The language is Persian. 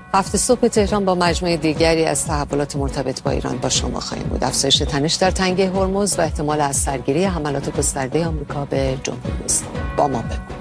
هفت صبح تهران با مجموعه دیگری از تحولات مرتبط با ایران با شما خواهیم بود. افزایش تنش در تنگه هرمز و احتمال از سرگیری حملات گسترده آمریکا به جمهوری اسلامی. با ما بمانید.